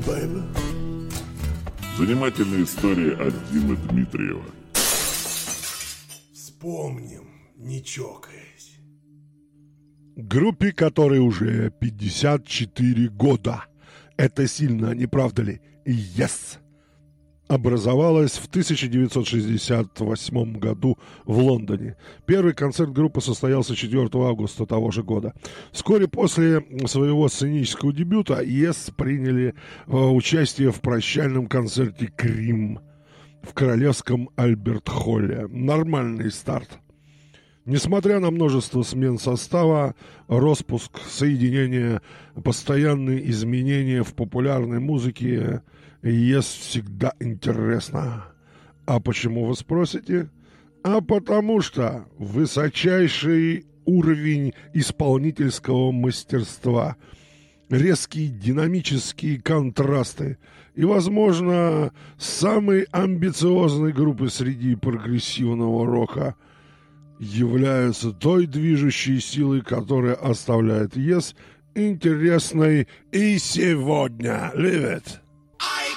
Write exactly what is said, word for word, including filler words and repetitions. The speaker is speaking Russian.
baby. Занимательная история от Димы Дмитриева. Вспомним, не чокаясь. Группе, которой уже пятьдесят четыре года. Это сильно, не правда ли? Yes! Образовалась в тысяча девятьсот шестьдесят восьмом году в Лондоне. Первый концерт группы состоялся четвёртого августа того же года. Вскоре после своего сценического дебюта Yes приняли э, участие в прощальном концерте «Крим» в Королевском Альберт-Холле. Нормальный старт. Несмотря на множество смен состава, распуск, соединения, постоянные изменения в популярной музыке, Yes всегда интересно. А почему, вы спросите? А потому что высочайший уровень исполнительского мастерства, резкие динамические контрасты и, возможно, самой амбициозной группы среди прогрессивного рока являются той движущей силой, которая оставляет Yes интересной и сегодня. Live it!